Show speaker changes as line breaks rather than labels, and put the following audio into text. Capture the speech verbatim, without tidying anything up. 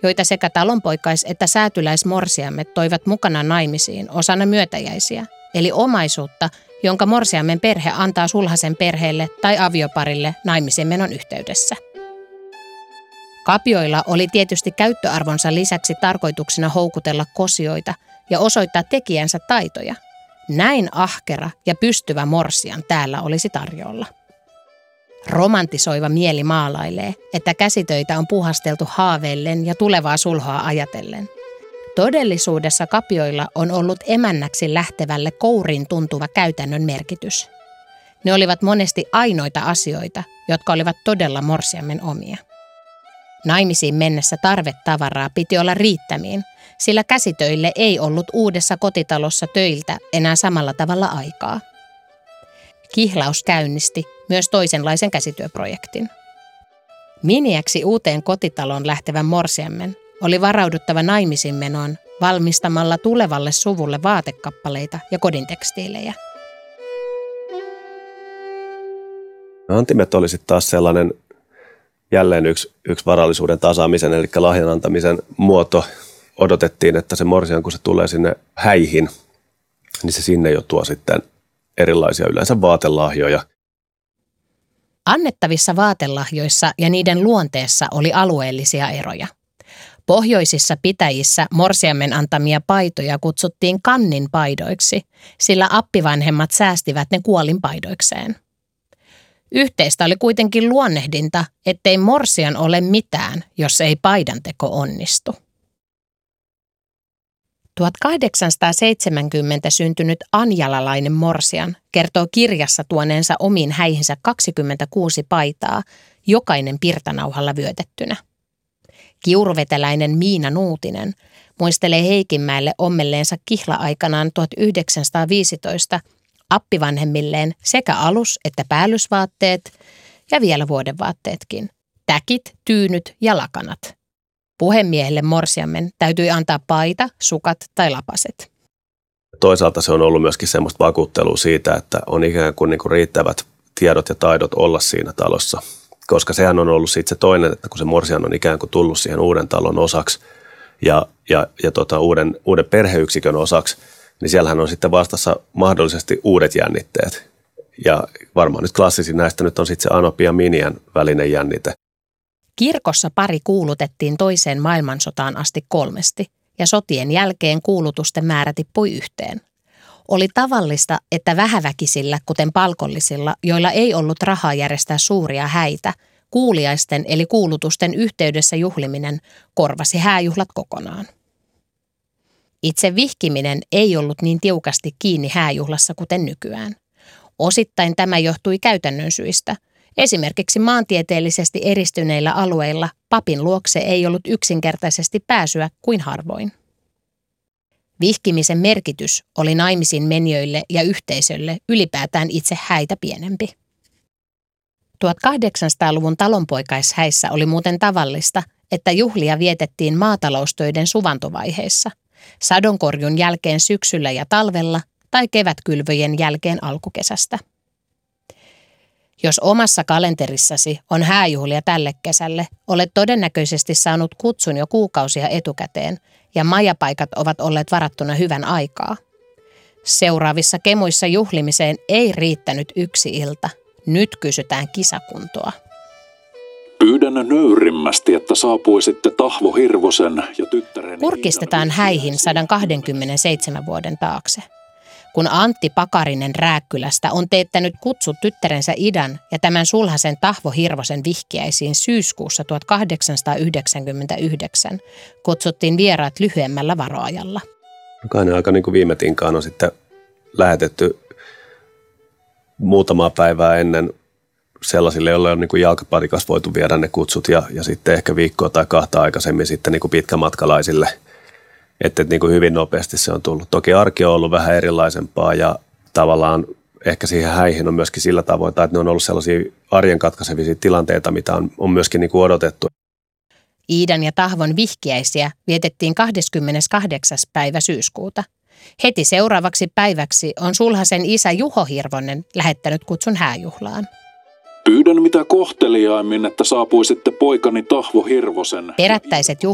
joita sekä talonpoikais- että säätyläismorsiamet toivat mukana naimisiin osana myötäjäisiä, eli omaisuutta, jonka morsiamen perhe antaa sulhasen perheelle tai avioparille naimisiin menon yhteydessä. Kapioilla oli tietysti käyttöarvonsa lisäksi tarkoituksena houkutella kosioita ja osoittaa tekijänsä taitoja. Näin ahkera ja pystyvä morsian täällä olisi tarjolla. Romantisoiva mieli maalailee, että käsitöitä on puhasteltu haaveillen ja tulevaa sulhoa ajatellen. Todellisuudessa kapioilla on ollut emännäksi lähtevälle kouriin tuntuva käytännön merkitys. Ne olivat monesti ainoita asioita, jotka olivat todella morsiamen omia. Naimisiin mennessä tarvetavaraa piti olla riittämiin, sillä käsitöille ei ollut uudessa kotitalossa töiltä enää samalla tavalla aikaa. Kihlaus käynnisti myös toisenlaisen käsityöprojektin. Miniäksi uuteen kotitaloon lähtevän morsiammen oli varauduttava naimisiin menoon valmistamalla tulevalle suvulle vaatekappaleita ja kodintekstiilejä.
Antimet oli sitten taas sellainen jälleen yksi, yksi varallisuuden tasaamisen, eli lahjan antamisen muoto. Odotettiin, että se morsian, kun se tulee sinne häihin, niin se sinne jo tuo sitten erilaisia yleensä vaatelahjoja.
Annettavissa vaatelahjoissa ja niiden luonteessa oli alueellisia eroja. Pohjoisissa pitäjissä morsiamen antamia paitoja kutsuttiin kanninpaidoiksi, sillä appivanhemmat säästivät ne kuolinpaidoikseen. Yhteistä oli kuitenkin luonnehdinta, ettei morsian ole mitään, jos ei paidanteko onnistu. tuhatkahdeksansataaseitsemänkymmentä syntynyt anjalalainen morsian kertoo kirjassa tuoneensa omiin häihinsä kaksikymmentäkuusi paitaa, jokainen pirtanauhalla vyötettynä. Kiuruveteläinen Miina Nuutinen muistelee Heikinmäelle ommelleensa kihla-aikanaan tuhatyhdeksänsataaviisitoista appivanhemmilleen sekä alus- että päällysvaatteet ja vielä vuodenvaatteetkin, täkit, tyynyt ja lakanat. Puhemiehelle morsiammen täytyi antaa paita, sukat tai lapaset.
Toisaalta se on ollut myöskin semmoista vakuuttelua siitä, että on ikään kuin, niin kuin riittävät tiedot ja taidot olla siinä talossa. Koska sehän on ollut sitten se toinen, että kun se morsian on ikään kuin tullut siihen uuden talon osaksi ja, ja, ja tota uuden, uuden perheyksikön osaksi, niin siellähän on sitten vastassa mahdollisesti uudet jännitteet. Ja varmaan nyt klassisin näistä nyt on sitten se Anopi ja Miniän välinen jännite.
Kirkossa pari kuulutettiin toiseen maailmansotaan asti kolmesti, ja sotien jälkeen kuulutusten määrä tippui yhteen. Oli tavallista, että vähäväkisillä, kuten palkollisilla, joilla ei ollut rahaa järjestää suuria häitä, kuuliaisten eli kuulutusten yhteydessä juhliminen korvasi hääjuhlat kokonaan. Itse vihkiminen ei ollut niin tiukasti kiinni hääjuhlassa kuten nykyään. Osittain tämä johtui käytännön syistä. Esimerkiksi maantieteellisesti eristyneillä alueilla papin luokse ei ollut yksinkertaisesti pääsyä kuin harvoin. Vihkimisen merkitys oli naimisiin menijöille ja yhteisölle ylipäätään itse häitä pienempi. tuhatkahdeksansataaluvun talonpoikaishäissä oli muuten tavallista, että juhlia vietettiin maataloustöiden suvantovaiheissa, sadonkorjun jälkeen syksyllä ja talvella tai kevätkylvöjen jälkeen alkukesästä. Jos omassa kalenterissasi on hääjuhlia tälle kesälle, olet todennäköisesti saanut kutsun jo kuukausia etukäteen ja majapaikat ovat olleet varattuna hyvän aikaa. Seuraavissa kemuissa juhlimiseen ei riittänyt yksi ilta. Nyt kysytään kisakuntoa.
Pyydän nöyrimmästi, että saapuisitte Tahvo Hirvosen ja tyttäreni...
Kurkistetaan häihin sata kaksikymmentäseitsemän vuoden taakse. Kun Antti Pakarinen Rääkkylästä on teettänyt kutsut tyttärensä Idan ja tämän sulhasen Tahvo Hirvosen vihkiäisiin syyskuussa tuhatkahdeksansataayhdeksänkymmentäyhdeksän, kutsuttiin vieraat lyhyemmällä varoajalla.
Jokainen aika niin kuin viime tinkaan on sitten lähetetty muutamaa päivää ennen sellaisille, joille on niin kuin jalkaparikas voitu viedä ne kutsut ja, ja sitten ehkä viikkoa tai kahta aikaisemmin sitten niin kuin pitkämatkalaisille. Että niin kuin hyvin nopeasti se on tullut. Toki arki on ollut vähän erilaisempaa ja tavallaan ehkä siihen häihin on myöskin sillä tavoin, että ne on ollut sellaisia arjen katkaisevia tilanteita, mitä on, on myöskin niin kuin odotettu.
Iidan ja Tahvon vihkiäisiä vietettiin kahdeskymmeneskahdeksas päivä syyskuuta. Heti seuraavaksi päiväksi on sulhasen isä Juho Hirvonen lähettänyt kutsun hääjuhlaan.
Pyydän mitä kohteliaimmin, että saapuisitte poikani Tahvo Hirvosen.
Perättäiset